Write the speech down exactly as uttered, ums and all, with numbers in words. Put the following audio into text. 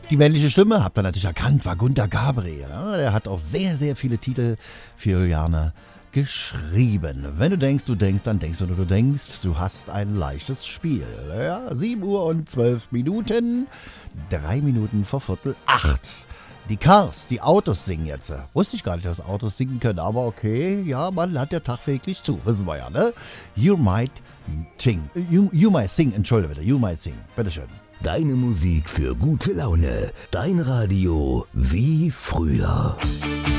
Die männliche Stimme, habt ihr natürlich erkannt, war Gunter Gabriel. Ja, der hat auch sehr, sehr viele Titel für Juliane geschrieben. Wenn du denkst, du denkst, dann denkst du nur, du denkst, du hast ein leichtes Spiel. Ja, sieben Uhr und zwölf Minuten, drei Minuten vor Viertel acht. Die Cars, die Autos singen jetzt. Wusste ich gar nicht, dass Autos singen können, aber okay, ja, man hat ja tagtäglich zu, wissen wir ja, ne? You might sing, you, you might sing, entschuldige bitte, you might sing, bitteschön. Deine Musik für gute Laune, dein Radio wie früher.